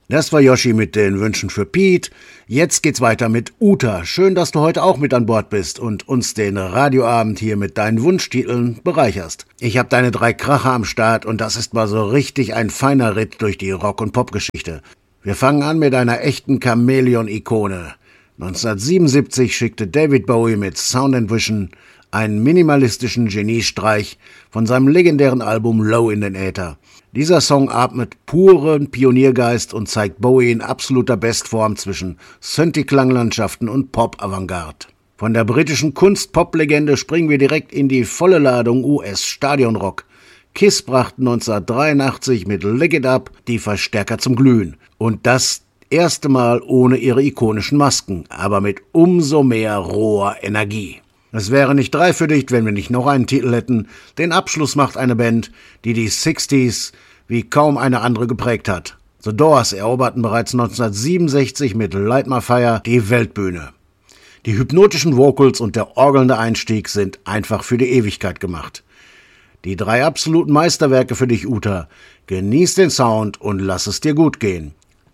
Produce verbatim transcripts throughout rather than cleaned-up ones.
Das war Yoshi mit den Wünschen für Pete. Jetzt geht's weiter mit Uta. Schön, dass du heute auch mit an Bord bist und uns den Radioabend hier mit deinen Wunschtiteln bereicherst. Ich habe deine drei Kracher am Start und das ist mal so richtig ein feiner Ritt durch die Rock- und Popgeschichte. Wir fangen an mit einer echten Chamäleon-Ikone. neunzehnhundertsiebenundsiebzig schickte David Bowie mit Sound and Vision einen minimalistischen Geniestreich von seinem legendären Album Low in den Äther. Dieser Song atmet puren Pioniergeist und zeigt Bowie in absoluter Bestform zwischen Synthi-Klanglandschaften und Pop-Avantgarde. Von der britischen Kunst-Pop-Legende springen wir direkt in die volle Ladung U S-Stadionrock. Kiss brachten neunzehnhundertdreiundachtzig mit Lick It Up die Verstärker zum Glühen. Und das erste Mal ohne ihre ikonischen Masken, aber mit umso mehr roher Energie. Es wäre nicht dreiviertig, wenn wir nicht noch einen Titel hätten. Den Abschluss macht eine Band, die die sechziger wie kaum eine andere geprägt hat. The Doors eroberten bereits neunzehnhundertsiebenundsechzig mit Light My Fire die Weltbühne. Die hypnotischen Vocals und der orgelnde Einstieg sind einfach für die Ewigkeit gemacht. Die drei absoluten Meisterwerke für dich, Uta. Genieß den Sound und lass es dir gut gehen.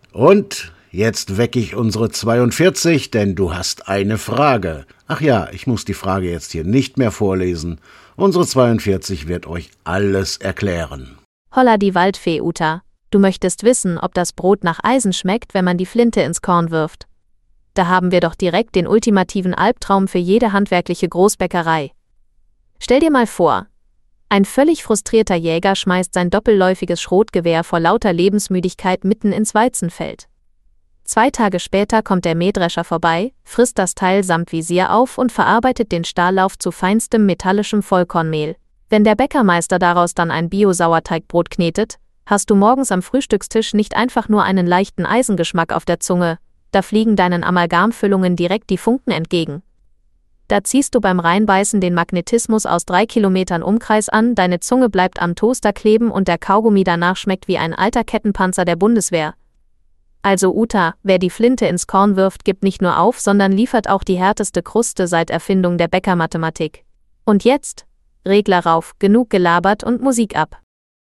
Und jetzt wecke ich unsere zweiundvierzig, denn du hast eine Frage. Ach ja, ich muss die Frage jetzt hier nicht mehr vorlesen. Unsere zweiundvierzig wird euch alles erklären. Holla die Waldfee, Uta. Du möchtest wissen, ob das Brot nach Eisen schmeckt, wenn man die Flinte ins Korn wirft. Da haben wir doch direkt den ultimativen Albtraum für jede handwerkliche Großbäckerei. Stell dir mal vor, ein völlig frustrierter Jäger schmeißt sein doppelläufiges Schrotgewehr vor lauter Lebensmüdigkeit mitten ins Weizenfeld. Zwei Tage später kommt der Mähdrescher vorbei, frisst das Teil samt Visier auf und verarbeitet den Stahllauf zu feinstem metallischem Vollkornmehl. Wenn der Bäckermeister daraus dann ein Bio-Sauerteigbrot knetet, hast du morgens am Frühstückstisch nicht einfach nur einen leichten Eisengeschmack auf der Zunge, da fliegen deinen Amalgamfüllungen direkt die Funken entgegen. Da ziehst du beim Reinbeißen den Magnetismus aus drei Kilometern Umkreis an, deine Zunge bleibt am Toaster kleben und der Kaugummi danach schmeckt wie ein alter Kettenpanzer der Bundeswehr. Also Uta, wer die Flinte ins Korn wirft, gibt nicht nur auf, sondern liefert auch die härteste Kruste seit Erfindung der Bäckermathematik. Und jetzt? Regler rauf, genug gelabert und Musik ab.